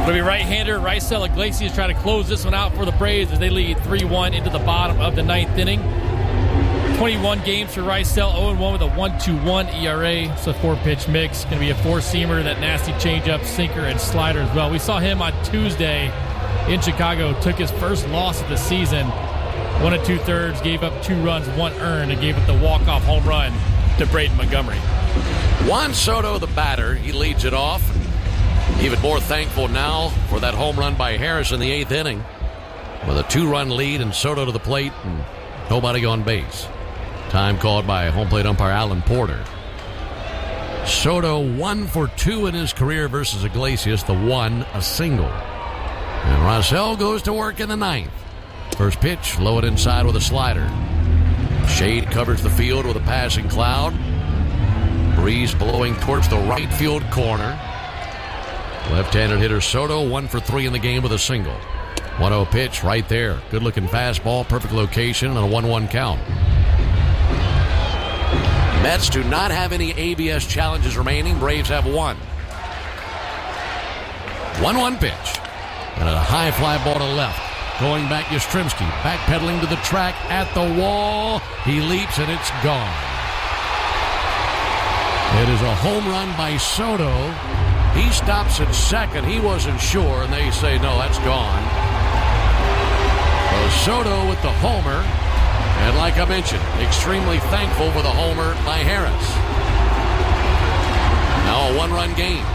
It'll be right-hander Raisel Iglesias trying to close this one out for the Braves as they lead 3-1 into the bottom of the ninth inning. 21 games for Raisel, 0-1 with a 1.21 ERA. It's a 4-pitch mix. Going to be a 4-seamer, that nasty changeup, sinker, and slider as well. We saw him on Tuesday in Chicago. Took his first loss of the season. 1 2/3, gave up 2 runs, 1 earned, and gave up the walk-off home run to Braden Montgomery. Juan Soto, the batter, he leads it off. Even more thankful now for that home run by Harris in the 8th inning. With a 2-run lead and Soto to the plate and nobody on base. Time called by home plate umpire Alan Porter. Soto 1 for 2 in his career versus Iglesias. The 1, a single. And Raisel goes to work in the 9th. First pitch, low and inside with a slider. Shade covers the field with a passing cloud. Breeze blowing towards the right field corner. Left-handed hitter Soto 1 for 3 in the game with a single. 1-0 pitch right there. Good-looking fastball, perfect location, and a 1-1 count. Mets do not have any ABS challenges remaining. Braves have 1. 1-1 pitch. And a high fly ball to left. Going back, Yastrzemski. Backpedaling to the track at the wall. He leaps, and it's gone. It is a home run by Soto. He stops at second. He wasn't sure, and they say, no, that's gone. So Soto with the homer. And like I mentioned, extremely thankful for the homer by Harris. Now a 1-run game.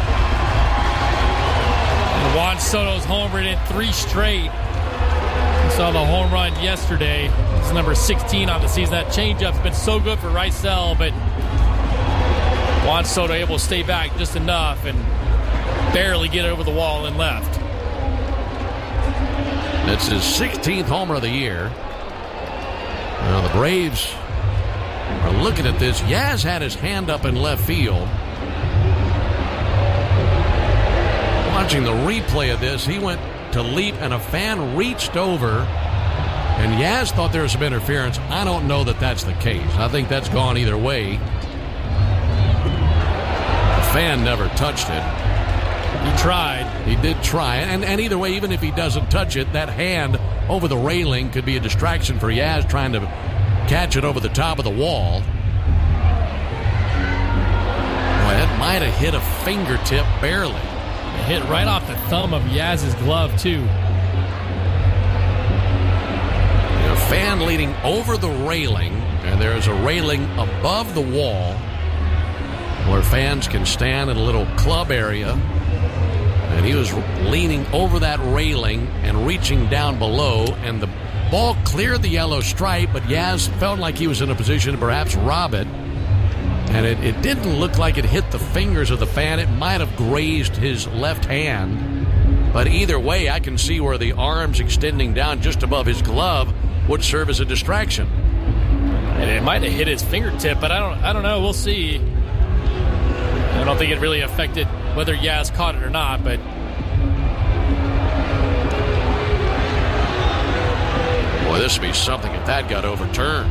And Juan Soto's homered in 3 straight. We saw the home run yesterday. It's number 16 on the season. That changeup's been so good for Raisel, but Juan Soto able to stay back just enough and barely get over the wall and left. It's his 16th homer of the year. Now the Braves are looking at this. Yaz had his hand up in left field. Watching the replay of this, he went to leap and a fan reached over, and Yaz thought there was some interference. I don't know that that's the case. I think that's gone either way. The fan never touched it. He tried. He did try. And either way, even if he doesn't touch it, that hand over the railing could be a distraction for Yaz trying to catch it over the top of the wall. Boy, that might have hit a fingertip barely. It hit right off the thumb of Yaz's glove, too. A fan leaning over the railing, and there is a railing above the wall where fans can stand in a little club area. And he was leaning over that railing and reaching down below, and the ball cleared the yellow stripe, but Yaz felt like he was in a position to perhaps rob it. And it didn't look like it hit the fingers of the fan. It might have grazed his left hand. But either way, I can see where the arms extending down just above his glove would serve as a distraction. And it might have hit his fingertip, but I don't know. We'll see. I don't think it really affected whether Yaz caught it or not, but boy, this would be something if that got overturned.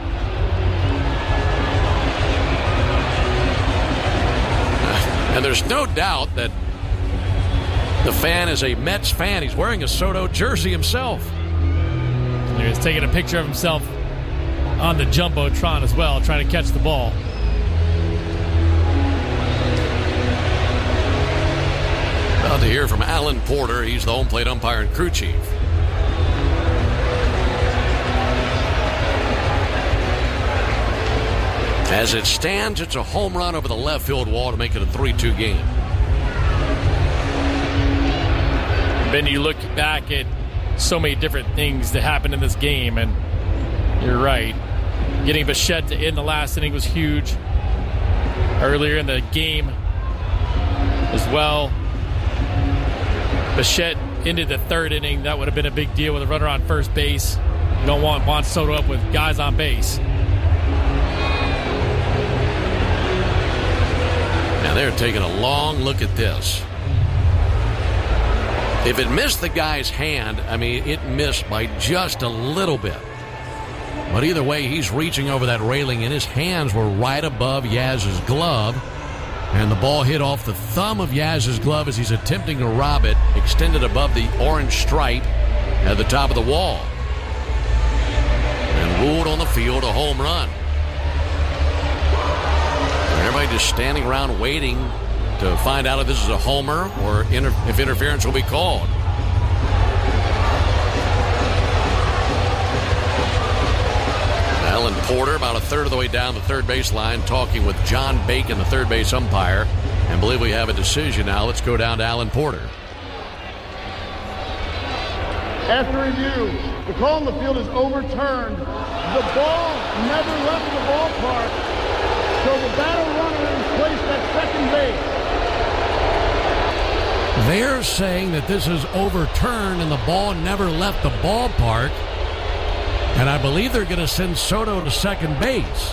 And there's no doubt that the fan is a Mets fan. He's wearing a Soto jersey himself. He's taking a picture of himself on the Jumbotron as well, trying to catch the ball. About to hear from Alan Porter. He's the home plate umpire and crew chief. As it stands, it's a home run over the left field wall to make it a 3-2 game. Ben, you look back at so many different things that happened in this game, and you're right. Getting Bichette to end the last inning was huge. Earlier in the game as well, Bichette ended the 3rd inning. That would have been a big deal with a runner on first base. You don't want Juan Soto up with guys on base. Now they're taking a long look at this. If it missed the guy's hand, I mean, it missed by just a little bit. But either way, he's reaching over that railing, and his hands were right above Yaz's glove. And the ball hit off the thumb of Yaz's glove as he's attempting to rob it, extended above the orange stripe at the top of the wall. And ruled on the field a home run. Everybody just standing around waiting to find out if this is a homer or if interference will be called. Alan Porter, about a third of the way down the third base line, talking with John Bacon, the third base umpire. And believe we have a decision now. Let's go down to Alan Porter. After review, the call on the field is overturned. The ball never left the ballpark, so the batter runner is placed at second base. They're saying that this is overturned and the ball never left the ballpark. And I believe they're going to send Soto to second base.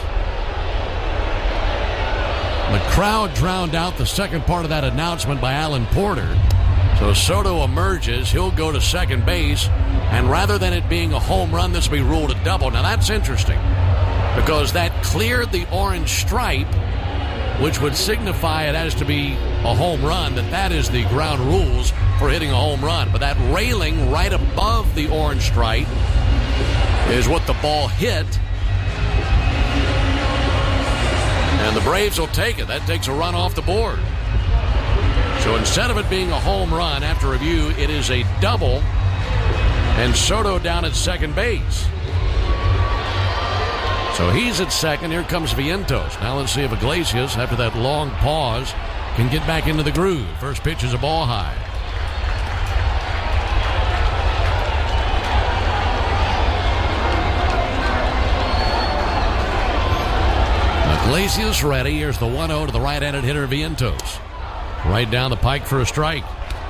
The crowd drowned out the second part of that announcement by Alan Porter. So Soto emerges, he'll go to second base, and rather than it being a home run, this will be ruled a double. Now that's interesting, because that cleared the orange stripe, which would signify it has to be a home run, that is the ground rules for hitting a home run. But that railing right above the orange stripe is what the ball hit. And the Braves will take it. That takes a run off the board. So instead of it being a home run, after review, it is a double. And Soto down at second base. So he's at second. Here comes Vientos. Now let's see if Iglesias, after that long pause, can get back into the groove. First pitch is a ball high. Iglesias ready. Here's the 1-0 to the right-handed hitter Vientos. Right down the pike for a strike.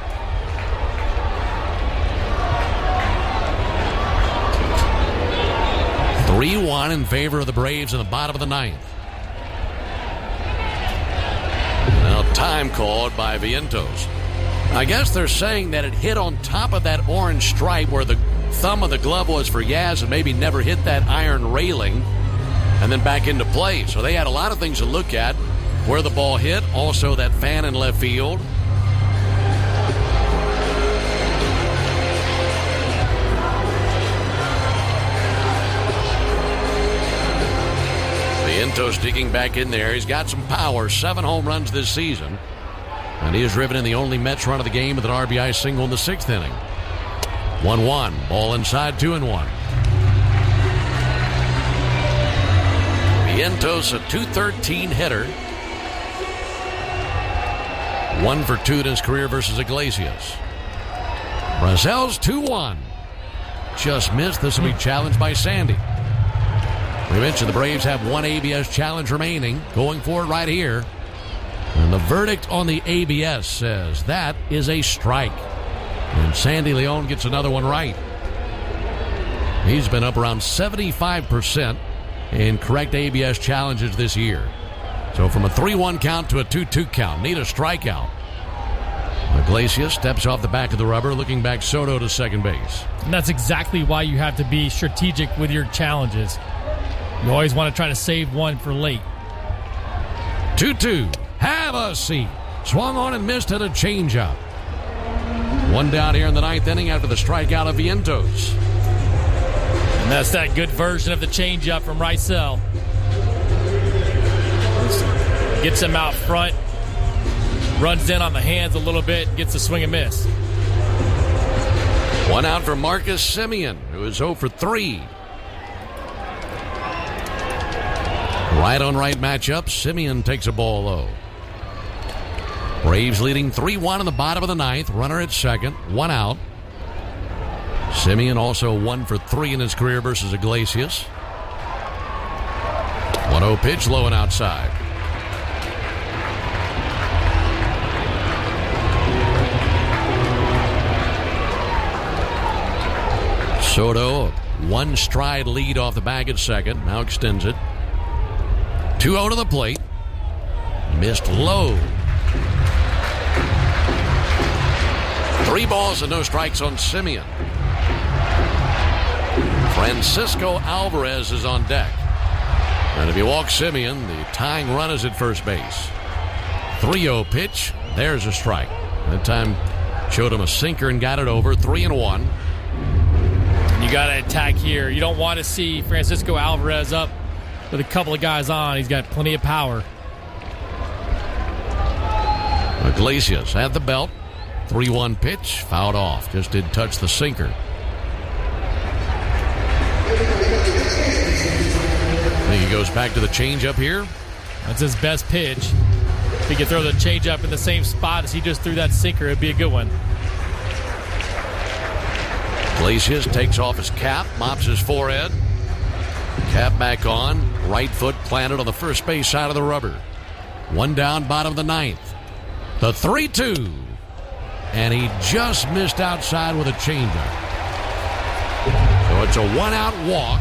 (3-1) in favor of the Braves in the bottom of the ninth. Now time called by Vientos. I guess they're saying that it hit on top of that orange stripe where the thumb of the glove was for Yaz and maybe never hit that iron railing and then back into play. So they had a lot of things to look at. Where the ball hit, also that fan in left field. Vientos digging back in there. He's got some power. 7 home runs this season. And he has driven in the only Mets run of the game with an RBI single in the 6th inning. 1-1. Ball inside, 2-1. Vientos, a .213 hitter. 1 for 2 in his career versus Iglesias. Brazel's 2-1. Just missed. This will be challenged by Sandy. We mentioned the Braves have one ABS challenge remaining. Going for it right here. And the verdict on the ABS says that is a strike. And Sandy Leon gets another one right. He's been up around 75% in correct ABS challenges this year. So from a 3-1 count to a 2-2 count. Need a strikeout. Iglesias steps off the back of the rubber, looking back Soto to second base. And that's exactly why you have to be strategic with your challenges. You always want to try to save one for late. 2-2. Have a seat. Swung on and missed at a changeup. One down here in the 9th inning after the strikeout of Vientos. And that's that good version of the changeup from Rysel. Gets him out front. Runs in on the hands a little bit. Gets a swing and miss. One out for Marcus Semien, who is 0 for 3. Right on right matchup. Semien takes a ball low. Braves leading 3-1 in the bottom of the 9th. Runner at second. 1 out. Semien also 1 for 3 in his career versus Iglesias. 1-0 pitch, low and outside. Soto, 1 stride lead off the bag at second. Now extends it. 2-0 to the plate. Missed low. 3 balls and no strikes on Semien. Francisco Alvarez is on deck. And if you walk Semien, the tying run is at first base. 3-0 pitch. There's a strike. That time showed him a sinker and got it over. 3-1. You got to attack here. You don't want to see Francisco Alvarez up with a couple of guys on. He's got plenty of power. Iglesias at the belt. 3-1 pitch. Fouled off. Just did touch the sinker. I think he goes back to the changeup here. That's his best pitch. If he could throw the changeup in the same spot as he just threw that sinker, it'd be a good one. Iglesias takes off his cap, mops his forehead. Cap back on. Right foot planted on the first base side of the rubber. One down, bottom of the ninth. The 3-2. And he just missed outside with a changeup. So it's a one-out walk.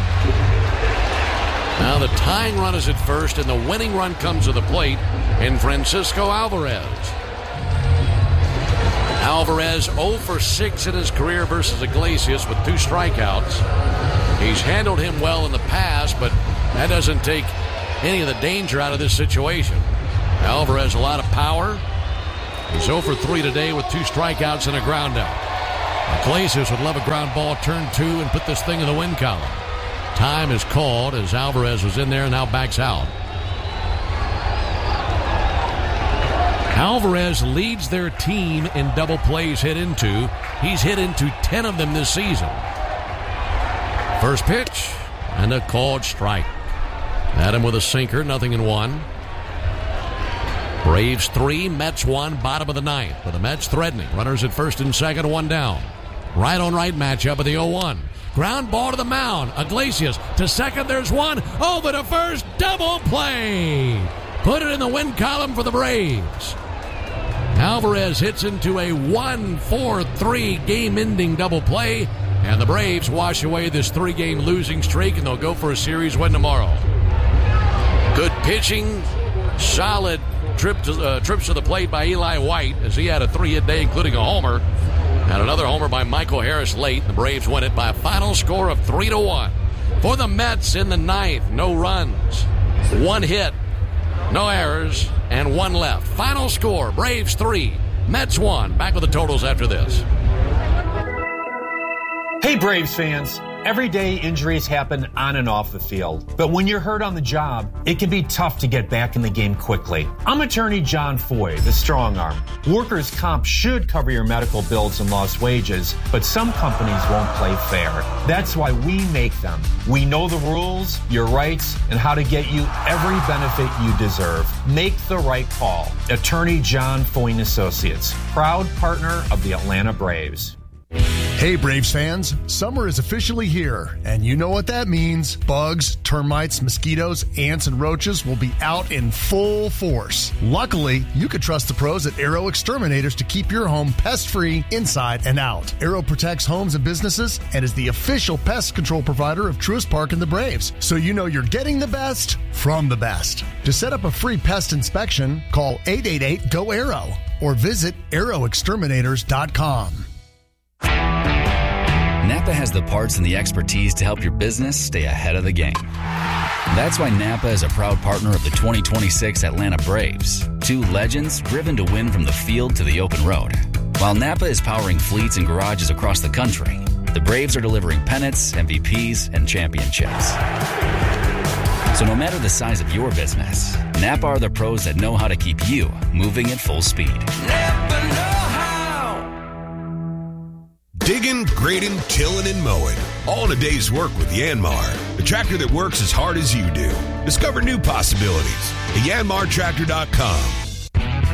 Now the tying run is at first, and the winning run comes to the plate in Francisco Alvarez. Alvarez 0 for 6 in his career versus Iglesias with 2 strikeouts. He's handled him well in the past, but that doesn't take any of the danger out of this situation. Alvarez, a lot of power. He's 0 for 3 today with 2 strikeouts and a ground out. Iglesias would love a ground ball, turn 2, and put this thing in the win column. Time is called as Alvarez was in there and now backs out. Alvarez leads their team in double plays hit into. He's hit into 10 of them this season. First pitch and a called strike. Adam with a sinker, 0-1. Braves 3, Mets 1, bottom of the ninth. With the Mets threatening. Runners at first and second, 1 down. Right on right matchup of the 0-1. Ground ball to the mound. Iglesias to second. There's one. Over to first. Double play. Put it in the win column for the Braves. Alvarez hits into a 1-4-3 game-ending double play. And the Braves wash away this 3-game losing streak, and they'll go for a series win tomorrow. Good pitching. Solid trips to the plate by Eli White as he had a 3-hit day, including a homer. And another homer by Michael Harris late. The Braves win it by a final score of 3-1. For the Mets in the ninth, no runs, 1 hit, no errors, and 1 left. Final score, Braves 3, Mets 1. Back with the totals after this. Hey, Braves fans. Every day injuries happen on and off the field. But when you're hurt on the job, it can be tough to get back in the game quickly. I'm attorney John Foy, the strong arm. Workers' comp should cover your medical bills and lost wages, but some companies won't play fair. That's why we make them. We know the rules, your rights, and how to get you every benefit you deserve. Make the right call. Attorney John Foy & Associates, proud partner of the Atlanta Braves. Hey Braves fans, summer is officially here, and you know what that means. Bugs, termites, mosquitoes, ants, and roaches will be out in full force. Luckily, you could trust the pros at Aero Exterminators to keep your home pest-free inside and out. Aero protects homes and businesses and is the official pest control provider of Truist Park and the Braves, so you know you're getting the best from the best. To set up a free pest inspection, call 888-GO-AERO or visit aeroexterminators.com. Napa has the parts and the expertise to help your business stay ahead of the game. That's why Napa is a proud partner of the 2026 Atlanta Braves, 2 legends driven to win from the field to the open road. While Napa is powering fleets and garages across the country, the Braves are delivering pennants, MVPs, and championships. So no matter the size of your business, Napa are the pros that know how to keep you moving at full speed. Napa know how. Digging, grading, tilling, and mowing. All in a day's work with Yanmar, the tractor that works as hard as you do. Discover new possibilities at yanmartractor.com.